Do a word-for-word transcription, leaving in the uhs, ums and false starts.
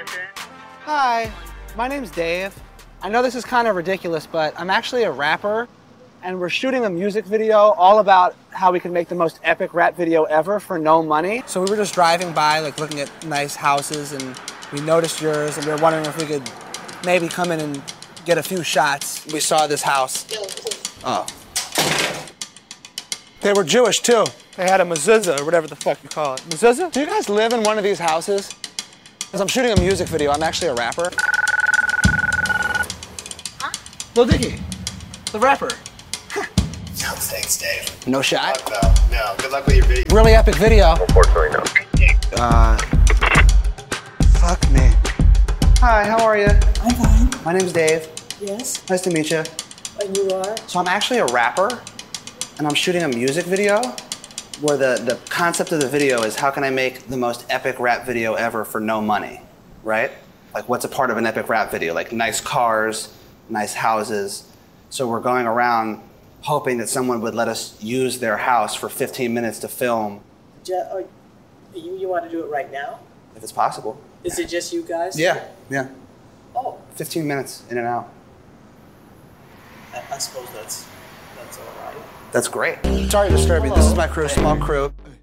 Hi, my name's Dave. I know this is kind of ridiculous, but I'm actually a rapper, and we're shooting a music video all about how we can make the most epic rap video ever for no money. So we were just driving by, like looking at nice houses, and we noticed yours, and we were wondering if we could maybe come in and get a few shots. We saw this house. Oh. They were Jewish too. They had a mezuzah, or whatever the fuck you call it. Mezuzah? Do you guys live in one of these houses? Because I'm shooting a music video. I'm actually a rapper. Huh? Lil Dicky, the rapper. No, thanks, Dave. No shot? Fuck no. No, good luck with your video. Really epic video. Unfortunately, no. Uh, fuck me. Hi, how are you? I'm fine. My name's Dave. Yes. Nice to meet you. And you are? So I'm actually a rapper, and I'm shooting a music video where the, the concept of the video is how can I make the most epic rap video ever for no money, right? Like what's a part of an epic rap video? Like nice cars, nice houses. So we're going around hoping that someone would let us use their house for fifteen minutes to film. Ju- uh, you, you want to do it right now? If it's possible. Is it just you guys? Yeah, yeah. Oh. fifteen minutes in and out. I, I suppose that's, that's all right. That's great. Sorry to disturb you. This is my crew, small crew.